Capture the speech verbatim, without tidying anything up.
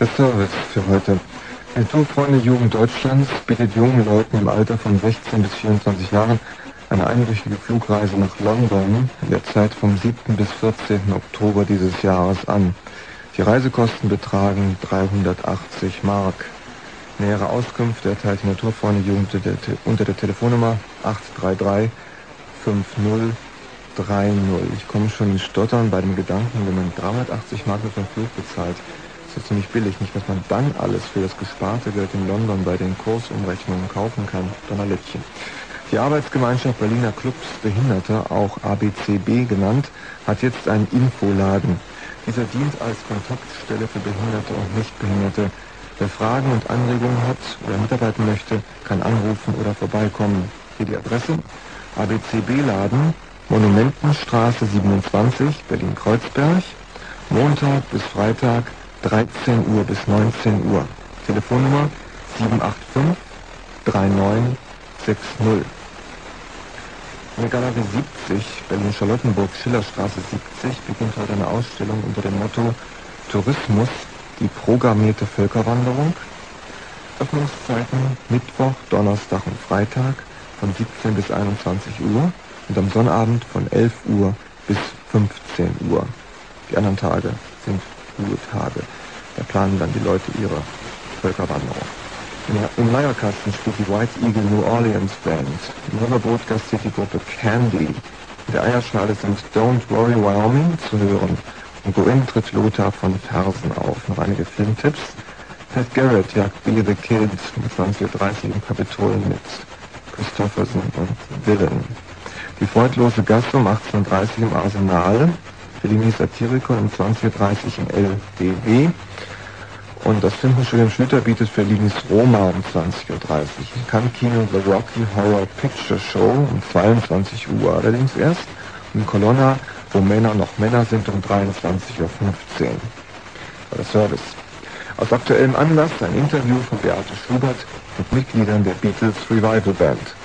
Der Service für heute. Die Tourfreunde Jugend Deutschlands bietet jungen Leuten im Alter von sechzehn bis vierundzwanzig Jahren eine einwöchige Flugreise nach London in der Zeit vom siebten bis vierzehnten Oktober dieses Jahres an. Die Reisekosten betragen dreihundertachtzig Mark. Nähere Auskünfte erteilt die Naturfreunde Jugend unter der Telefonnummer acht drei drei fünf null drei null. Ich komme schon ins Stottern bei dem Gedanken, wenn man dreihundertachtzig Mark für den Flug bezahlt, ist das ziemlich billig. Nicht, was man dann alles für das gesparte Geld in London bei den Kursumrechnungen kaufen kann. Donnerläppchen. Die Arbeitsgemeinschaft Berliner Clubs Behinderte, auch A B C B genannt, hat jetzt einen Infoladen. Dieser dient als Kontaktstelle für Behinderte und Nichtbehinderte. Wer Fragen und Anregungen hat oder mitarbeiten möchte, kann anrufen oder vorbeikommen. Hier die Adresse: A B C B-Laden, Monumentenstraße siebenundzwanzig, Berlin-Kreuzberg, Montag bis Freitag, dreizehn Uhr bis neunzehn Uhr. Telefonnummer sieben acht fünf drei neun sechs null. In der Galerie siebzig, Berlin-Charlottenburg, Schillerstraße siebzig, beginnt heute eine Ausstellung unter dem Motto Tourismus, die programmierte Völkerwanderung. Öffnungszeiten Mittwoch, Donnerstag und Freitag von siebzehn bis einundzwanzig Uhr und am Sonnabend von elf Uhr bis fünfzehn Uhr. Die anderen Tage sind Ruhetage. Da planen dann die Leute ihre Völkerwanderung. Im Leierkasten spielt die White Eagle New Orleans Band. Im Riverboat gastiert die Gruppe Candy. In der Eierschale sind Don't Worry Wyoming zu hören. Und Goin tritt Lothar von Fersen auf. Noch einige Filmtipps. Pat Garrett jagt Billy the Kid um zwanzig Uhr dreißig im Kapitol mit Christopherson und Villain. Die freudlose Gasse um achtzehn Uhr dreißig im Arsenal. Fellini Satiriker um zwanzig Uhr dreißig im L D W. Und das Filmstudio Schlüter bietet Fellinis Roma um zwanzig Uhr dreißig. Im Cannes-Kino The Rocky Horror Picture Show um zweiundzwanzig Uhr allerdings erst. Und in Colonna, wo Männer noch Männer sind, um dreiundzwanzig Uhr fünfzehn. Oder Service. Aus aktuellem Anlass ein Interview von Beate Schubert mit Mitgliedern der Beatles Revival Band.